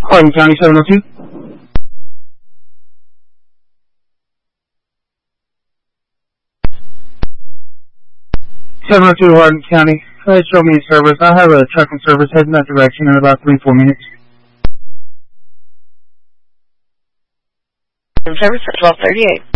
Hardin County 702. 702 Hardin County. Show me a service. I have a trucking service heading that direction in about 3-4 minutes. Service at 1238.